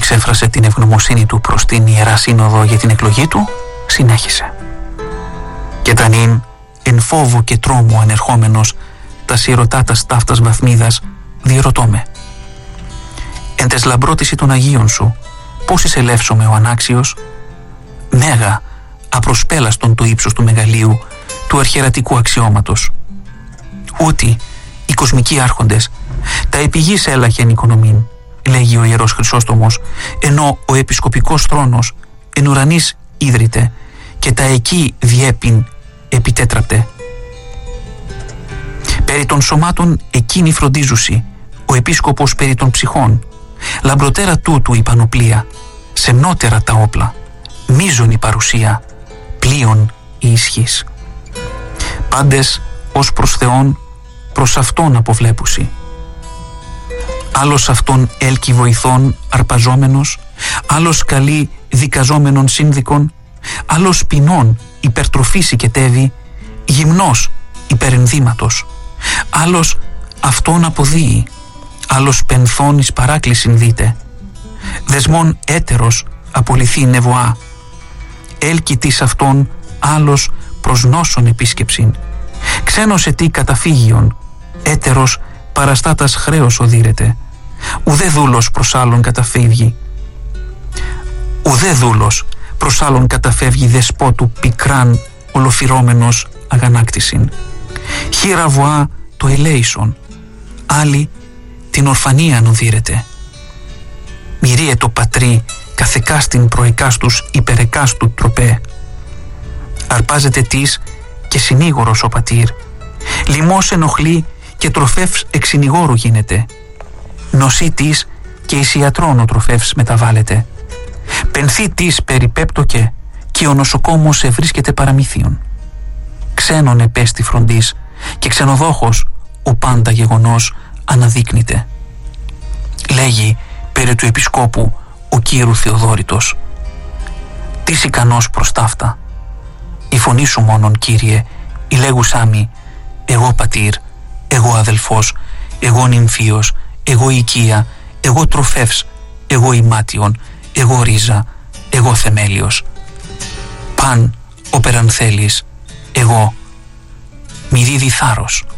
εξέφρασε την ευγνωμοσύνη του προς την Ιερά Σύνοδο για την εκλογή του, συνέχισε: «Και τανήν εν φόβου και τρόμου ανερχόμενος τα σιρωτάτας ταύτας βαθμίδας, διερωτώ με, εν τες λαμπρότηση των Αγίων σου, πώς εισελεύσομαι ο ανάξιος? Μέγα, απροσπέλαστον το ύψος του μεγαλείου, του αρχιερατικού αξιώματος. Ούτι οι κοσμικοί άρχοντες, τα επιγείς έλαχεν οικονομήν, λέγει ο Ιερός Χρυσόστομος, ενώ ο επισκοπικός θρόνος εν ουρανής ίδρυται και τα εκεί διέπειν επιτέτραπτε. Περί των σωμάτων εκείνη φροντίζουσι, ο επίσκοπος περί των ψυχών, λαμπροτέρα τούτου η πανοπλία, σεμνότερα τα όπλα, μείζον η παρουσία, πλοίον η ισχύς. Πάντες ως προς Θεόν, προς Αυτόν αποβλέπουσι. Άλλος Αυτόν έλκει βοηθών αρπαζόμενος, άλλος καλεί δικαζόμενων σύνδικων, άλλος ποινών υπερτροφής οικετεύει, γυμνός υπερενδύματος, άλλος Αυτόν αποδίει, άλλος πενθών εις παράκλησιν δείτε, δεσμόν έτερος απολυθεί νεβοά, έλκει της Αυτόν άλλος προς νόσον επίσκεψην, ξένος ετή καταφύγιον, έτερος παραστάτας χρέος οδύρεται, ουδέ δούλος προς άλλον καταφεύγει, ουδέ δούλος προς άλλον καταφεύγει δεσπότου πικράν ολοφυρώμενος αγανάκτησιν. Χείρα βοά το ελέησον, άλλη την ορφανία οδύρεται. Μυρίε το πατρί καθεκάστην προεκάστους υπερεκάστου τροπέ. Αρπάζεται της και συνήγορος ο πατήρ, λιμός ενοχλεί και τροφεύς εξυνηγόρου γίνεται. Νοσή της και εις ιατρών ο τροφεύς μεταβάλλεται. Πενθή της περιπέπτωκε και ο νοσοκόμος ευρίσκεται παραμύθιον. Ξένον επέστη φροντής και ξενοδόχος ο πάντα γεγονός αναδείκνυται. Λέγει περί του επισκόπου ο κύρου Θεοδόρητος: «Τις ικανός προς ταύτα. Η φωνή σου μόνον, Κύριε, η λέγουσά μη, εγώ πατήρ, εγώ αδελφός, εγώ νυμφίος, εγώ οικία, εγώ τροφεύς, εγώ ημάτιον, εγώ ρίζα, εγώ θεμέλιος. Παν όπεραν θέλεις, εγώ μη δίδει θάρρος».